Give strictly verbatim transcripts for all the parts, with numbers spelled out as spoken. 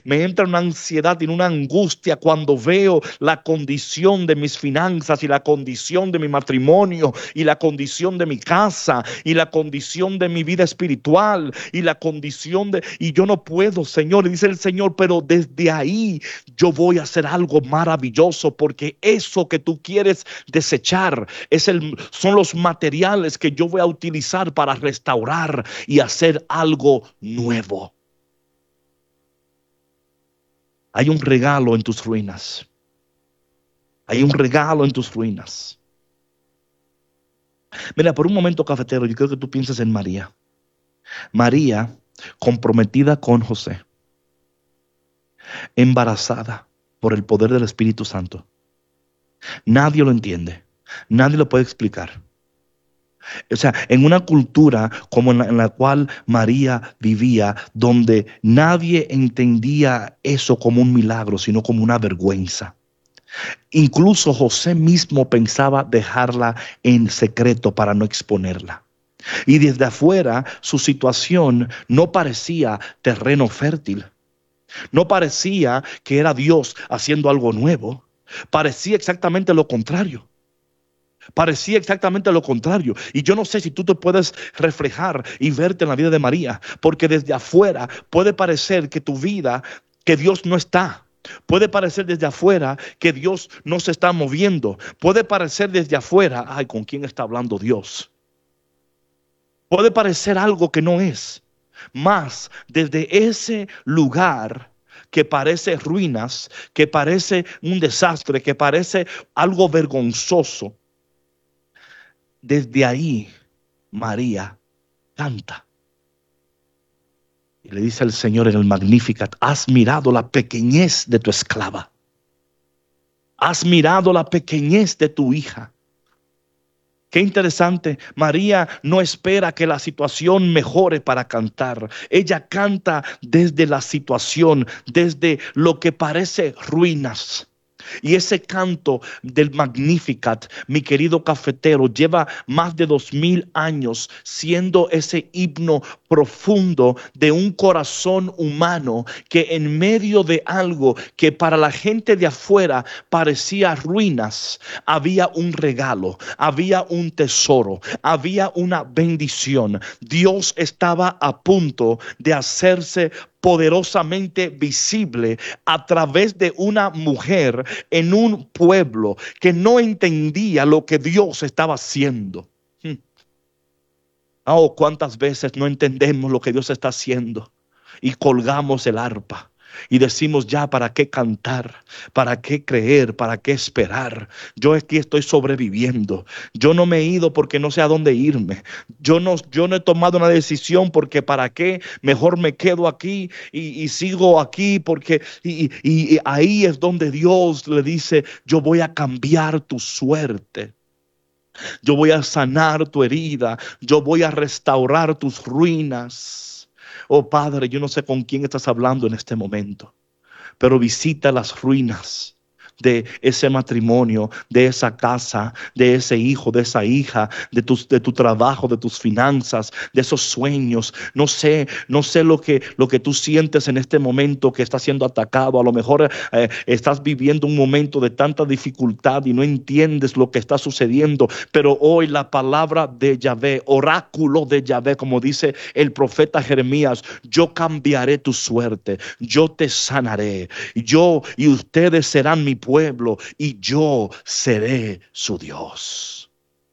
me entra una ansiedad y una angustia cuando veo la condición de mis finanzas y la condición de mi matrimonio y la condición de mi casa y la condición de mi vida espiritual y la condición de... Y yo no puedo, Señor, y dice el Señor, pero desde ahí yo voy a hacer algo maravilloso, porque eso que tú quieres desechar es el, son los materiales que yo voy a utilizar para restaurar y hacer algo nuevo. Hay un regalo en tus ruinas. Hay un regalo en tus ruinas. Mira, por un momento, cafetero, yo creo que tú piensas en María. María, comprometida con José, embarazada por el poder del Espíritu Santo. Nadie lo entiende. Nadie lo puede explicar. O sea, en una cultura como en la, en la cual María vivía, donde nadie entendía eso como un milagro, sino como una vergüenza. Incluso José mismo pensaba dejarla en secreto para no exponerla. Y desde afuera su situación no parecía terreno fértil. No parecía que era Dios haciendo algo nuevo. Parecía exactamente lo contrario. Parecía exactamente lo contrario. Y yo no sé si tú te puedes reflejar y verte en la vida de María, porque desde afuera puede parecer que tu vida, que Dios no está. Puede parecer desde afuera que Dios no se está moviendo. Puede parecer desde afuera, ay, ¿con quién está hablando Dios? Puede parecer algo que no es. Más desde ese lugar que parece ruinas, que parece un desastre, que parece algo vergonzoso, desde ahí María canta. Y le dice al Señor en el Magnificat: has mirado la pequeñez de tu esclava. Has mirado la pequeñez de tu hija. Qué interesante. María no espera que la situación mejore para cantar. Ella canta desde la situación, desde lo que parece ruinas. Y ese canto del Magnificat, mi querido cafetero, lleva más de dos mil años siendo ese himno profundo de un corazón humano que en medio de algo que para la gente de afuera parecía ruinas, había un regalo, había un tesoro, había una bendición. Dios estaba a punto de hacerse poderosamente visible a través de una mujer en un pueblo que no entendía lo que Dios estaba haciendo. Oh, cuántas veces no entendemos lo que Dios está haciendo y colgamos el arpa y decimos: ya, ¿para qué cantar? ¿Para qué creer? ¿Para qué esperar? Yo aquí estoy sobreviviendo. Yo no me he ido porque no sé a dónde irme. Yo no, yo no he tomado una decisión porque ¿para qué? Mejor me quedo aquí y, y sigo aquí porque y, y, y ahí es donde Dios le dice: yo voy a cambiar tu suerte. Yo voy a sanar tu herida. Yo voy a restaurar tus ruinas. Oh Padre, yo no sé con quién estás hablando en este momento, pero visita las ruinas de ese matrimonio, de esa casa, de ese hijo, de esa hija, de tu, de tu trabajo, de tus finanzas, de esos sueños. No sé, no sé lo que, lo que tú sientes en este momento que estás siendo atacado. A lo mejor eh, estás viviendo un momento de tanta dificultad y no entiendes lo que está sucediendo, pero hoy la palabra de Yahvé, oráculo de Yahvé, como dice el profeta Jeremías: yo cambiaré tu suerte, yo te sanaré, yo y ustedes serán mi pueblo y yo seré su Dios.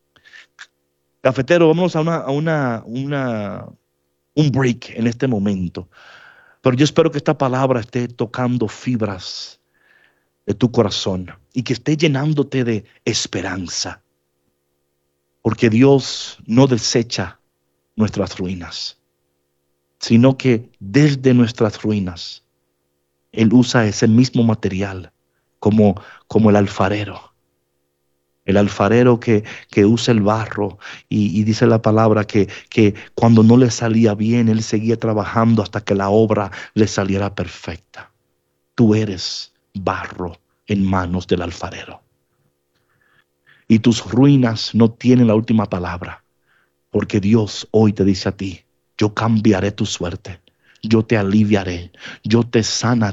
Cafetero, vamos a una, a una, una, un break en este momento, pero yo espero que esta palabra esté tocando fibras de tu corazón y que esté llenándote de esperanza, porque Dios no desecha nuestras ruinas, sino que desde nuestras ruinas Él usa ese mismo material como, como el alfarero. El alfarero que, que usa el barro y, y dice la palabra que, que cuando no le salía bien, él seguía trabajando hasta que la obra le saliera perfecta. Tú eres barro en manos del alfarero. Y tus ruinas no tienen la última palabra, porque Dios hoy te dice a ti: yo cambiaré tu suerte, yo te aliviaré, yo te sanaré.